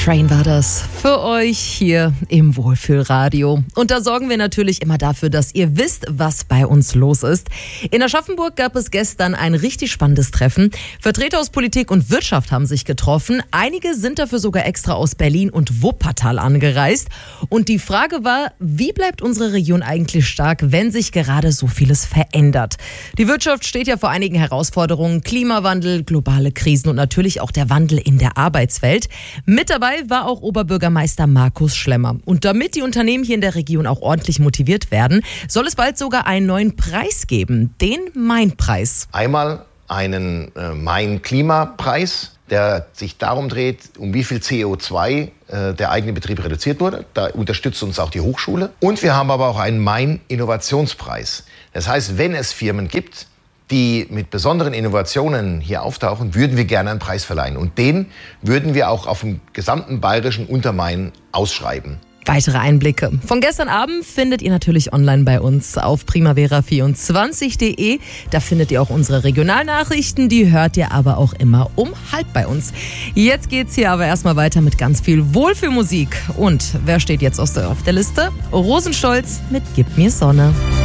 Train war das für euch hier im Wohlfühlradio. Und da sorgen wir natürlich immer dafür, dass ihr wisst, was bei uns los ist. In Aschaffenburg gab es gestern ein richtig spannendes Treffen. Vertreter aus Politik und Wirtschaft haben sich getroffen. Einige sind dafür sogar extra aus Berlin und Wuppertal angereist. Und die Frage war, wie bleibt unsere Region eigentlich stark, wenn sich gerade so vieles verändert? Die Wirtschaft steht ja vor einigen Herausforderungen. Klimawandel, globale Krisen und natürlich auch der Wandel in der Arbeitswelt. Mit dabei war auch Oberbürgermeister Markus Schlemmer. Und damit die Unternehmen hier in der Region auch ordentlich motiviert werden, soll es bald sogar einen neuen Preis geben, den Main-Preis. Einmal einen Main-Klimapreis, der sich darum dreht, um wie viel CO2 der eigene Betrieb reduziert wurde. Da unterstützt uns auch die Hochschule. Und wir haben aber auch einen Main-Innovationspreis. Das heißt, wenn es Firmen gibt, die mit besonderen Innovationen hier auftauchen, würden wir gerne einen Preis verleihen. Und den würden wir auch auf dem gesamten bayerischen Untermain ausschreiben. Weitere Einblicke von gestern Abend findet ihr natürlich online bei uns auf primavera24.de. Da findet ihr auch unsere Regionalnachrichten, die hört ihr aber auch immer um 12:30 bei uns. Jetzt geht's hier aber erstmal weiter mit ganz viel Wohlfühlmusik. Und wer steht jetzt auf der Liste? Rosenstolz mit Gib mir Sonne.